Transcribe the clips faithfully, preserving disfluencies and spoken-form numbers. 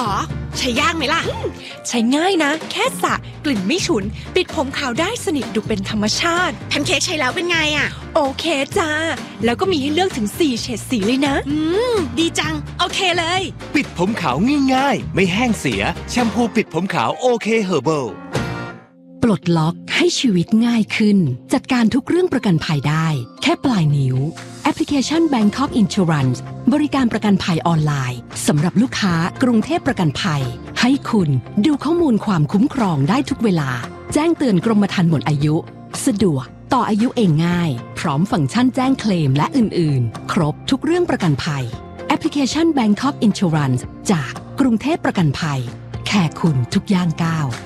อใช้ยากไหมล่ะใช้ง่ายนะแค่สระกลิ่นไม่ฉุนปิดผมขาวได้สนิทดูเป็นธรรมชาติแพนเค้กใช้แล้วเป็นไงอ่ะโอเคจ้าแล้วก็มีให้เลือกถึงสี่เฉดสีเลยนะอืมดีจังโอเคเลยปิดผมขาวง่ายๆไม่แห้งเสียแชมพูปิดผมขาวโอเคเฮอร์เบิลปลดล็อกให้ชีวิตง่ายขึ้นจัดการทุกเรื่องประกันภัยได้แค่ปลายนิ้วแอปพลิเคชัน Bangkok Insurance บริการประกันภัยออนไลน์สำหรับลูกค้ากรุงเทพประกันภัยให้คุณดูข้อมูลความคุ้มครองได้ทุกเวลาแจ้งเตือนกรมธรรม์หมดอายุสะดวกต่ออายุเองง่ายพร้อมฟังก์ชันแจ้งเคลมและอื่นๆครบทุกเรื่องประกันภัยแอปพลิเคชัน Bangkok Insurance จากกรุงเทพประกันภัยแค่คุณทุกย่างก้าว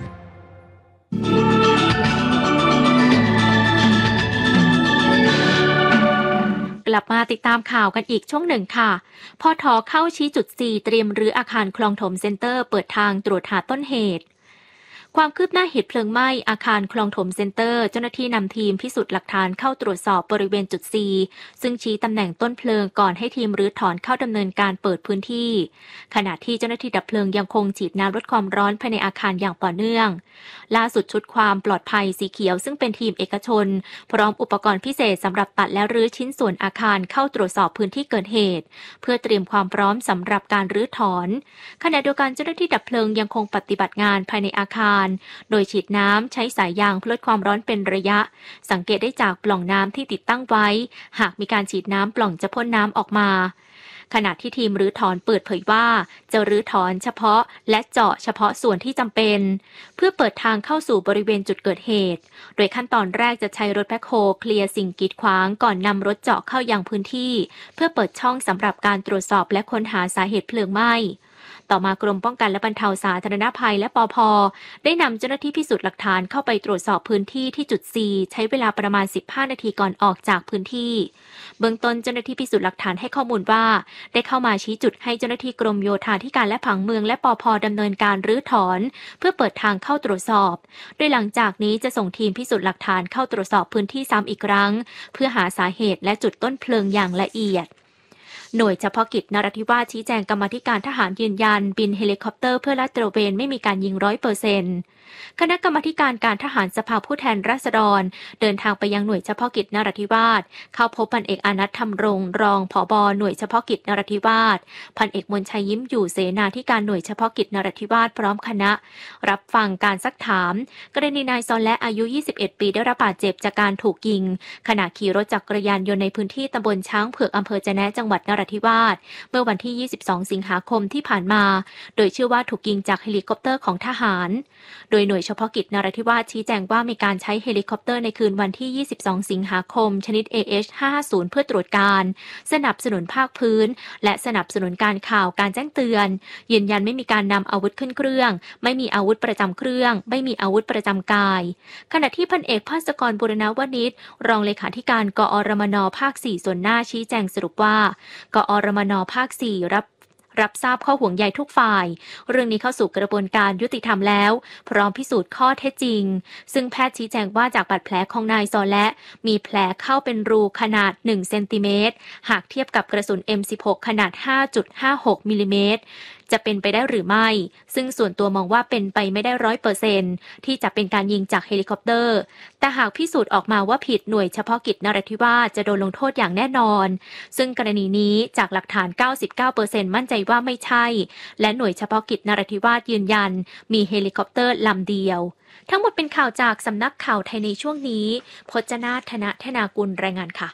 กลับมาติดตามข่าวกันอีกช่วงหนึ่งค่ะพท.เข้าชี้จุด ซี เตรียมรื้ออาคารคลองถมเซ็นเตอร์เปิดทางตรวจหาต้นเหตุความคืบหน้าเหตุเพลิงไหม้อาคารคลองถมเซ็นเตอร์เจ้าหน้าที่นำทีมพิสูจน์หลักฐานเข้าตรวจสอบบริเวณจุด ซี ซึ่งชี้ตำแหน่งต้นเพลิงก่อนให้ทีมรื้อถอนเข้าดำเนินการเปิดพื้นที่ขณะที่เจ้าหน้าที่ดับเพลิงยังคงฉีดน้ำลดความร้อนภายในอาคารอย่างต่อเนื่องล่าสุดชุดความปลอดภัยสีเขียวซึ่งเป็นทีมเอกชนพร้อมอุปกรณ์พิเศษสำหรับตัดและรื้อชิ้นส่วนอาคารเข้าตรวจสอบพื้นที่เกิดเหตุเพื่อเตรียมความพร้อมสำหรับการรื้อถอนขณะเดียวกันเจ้าหน้าที่ดับเพลิงยังคงปฏิบัติงานภายในอาคารโดยฉีดน้ำใช้สายยางเพื่อลดความร้อนเป็นระยะสังเกตได้จากปล่องน้ำที่ติดตั้งไว้หากมีการฉีดน้ำปล่องจะพ่นน้ำออกมาขณะที่ทีมรื้อถอนเปิดเผยว่าจะรื้อถอนเฉพาะและเจาะเฉพาะส่วนที่จำเป็นเพื่อเปิดทางเข้าสู่บริเวณจุดเกิดเหตุโดยขั้นตอนแรกจะใช้รถแบ็คโฮเคลียร์สิ่งกีดขวางก่อนนำรถเจาะเข้ายังพื้นที่เพื่อเปิดช่องสำหรับการตรวจสอบและค้นหาสาเหตุเพลิงไหม้ต่อมากรมป้องกันและบรรเทาสาธารณภัยและปภ.ได้นำเจ้าหน้าที่พิสูจน์หลักฐานเข้าไปตรวจสอบพื้นที่ที่จุด ซี ใช้เวลาประมาณสิบห้านาทีก่อนออกจากพื้นที่เบื้องต้นเจ้าหน้าที่พิสูจน์หลักฐานให้ข้อมูลว่าได้เข้ามาชี้จุดให้เจ้าหน้าที่กรมโยธาธิการและผังเมืองและปภ.ดำเนินการรื้อถอนเพื่อเปิดทางเข้าตรวจสอบโดยหลังจากนี้จะส่งทีมพิสูจน์หลักฐานเข้าตรวจสอบพื้นที่ซ้ำอีกครั้งเพื่อหาสาเหตุและจุดต้นเพลิงอย่างละเอียดหน่วยเฉพาะกิจนราธิวาสชี้แจงกรรมาธิการทหารยืนยันบินเฮลิคอปเตอร์เพื่อลาดตระเวนไม่มีการยิง ร้อยเปอร์เซ็นต์ คณะกรรมาการการทหารสภาผู้แทนราษฎรเดินทางไปยังหน่วยเฉพาะกิจนราธิวาสเข้าพบพันเอกอานัทธรรมรงค์รองผบ.หน่วยเฉพาะกิจนราธิวาสพันเอกมนชัยยิ้มอยู่เสนาธิการหน่วยเฉพาะกิจนราธิวาสพร้อมคณะรับฟังการซักถามกรณีนายซอและอายุยี่สิบเอ็ดปีได้รับบาดเจ็บจากการถูกยิงขณะขี่รถจักรยานยนต์ในพื้นที่ตำบลช้างเผือกอำเภอจะแนะจังหวัดนราธิวาสเมื่อวันที่ยี่สิบสองสิงหาคมที่ผ่านมาโดยเชื่อว่าถูกยิงจากเฮลิคอปเตอร์ของทหารโดยหน่วยเฉพาะกิจนราธิวาสชี้แจงว่ามีการใช้เฮลิคอปเตอร์ในคืนวันที่ยี่สิบสองสิงหาคมชนิด เอ เอช ห้าห้าศูนย์ เพื่อตรวจการสนับสนุนภาคพื้นและสนับสนุนการข่าวการแจ้งเตือนยืนยันไม่มีการนำอาวุธขึ้นเครื่องไม่มีอาวุธประจำเครื่องไม่มีอาวุธประจำกายขณะที่พันเอกภาสกรบุรณวณิชรองเลขาธิการกอรมนภาคสี่ส่วนหน้าชี้แจงสรุปว่ากอรมนภาคสี่รับรับทราบข้อห่วงใยทุกฝ่ายเรื่องนี้เข้าสู่กระบวนการยุติธรรมแล้วพร้อมพิสูจน์ข้อเท็จจริงซึ่งแพทย์ชี้แจงว่าจากบาดแผลของนายซอและมีแผลเข้าเป็นรูขนาดหนึ่งเซนติเมตรหากเทียบกับกระสุน เอ็ม สิบหก ขนาด ห้าจุดห้าหก มิลลิเมตรจะเป็นไปได้หรือไม่ซึ่งส่วนตัวมองว่าเป็นไปไม่ได้ ร้อยเปอร์เซ็นต์ ที่จะเป็นการยิงจากเฮลิคอปเตอร์แต่หากพิสูจน์ออกมาว่าผิดหน่วยเฉพาะกิจนราธิวาสจะโดนลงโทษอย่างแน่นอนซึ่งกรณีนี้จากหลักฐาน เก้าสิบเก้าเปอร์เซ็นต์ มั่นใจว่าไม่ใช่และหน่วยเฉพาะกิจนราธิวาสยืนยันมีเฮลิคอปเตอร์ลำเดียวทั้งหมดเป็นข่าวจากสำนักข่าวไทยในช่วงนี้พจนาถนะธนากุลรายงานค่ะ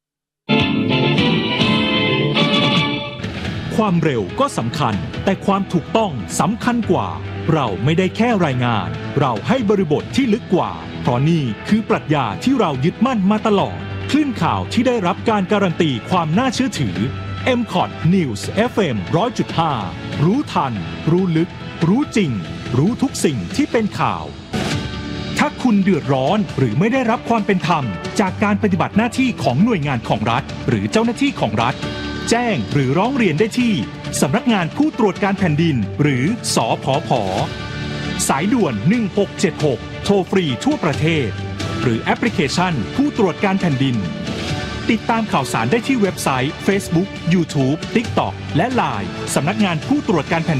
ความเร็วก็สำคัญแต่ความถูกต้องสำคัญกว่าเราไม่ได้แค่รายงานเราให้บริบทที่ลึกกว่าเพราะนี่คือปรัชญาที่เรายึดมั่นมาตลอดคลื่นข่าวที่ได้รับการการันตีความน่าเชื่อถือ เอ็ม คอท News เอฟ เอ็ม หนึ่งร้อยจุดห้า รู้ทันรู้ลึกรู้จริงรู้ทุกสิ่งที่เป็นข่าวถ้าคุณเดือดร้อนหรือไม่ได้รับความเป็นธรรมจากการปฏิบัติหน้าที่ของหน่วยงานของรัฐหรือเจ้าหน้าที่ของรัฐแจ้งหรือร้องเรียนได้ที่สำนักงานผู้ตรวจการแผ่นดินหรือสผผ.สายด่วนหนึ่งหกเจ็ดหกโทรฟรีทั่วประเทศหรือแอปพลิเคชันผู้ตรวจการแผ่นดินติดตามข่าวสารได้ที่เว็บไซต์ Facebook YouTube TikTok และ ไลน์ สำนักงานผู้ตรวจการแผ่น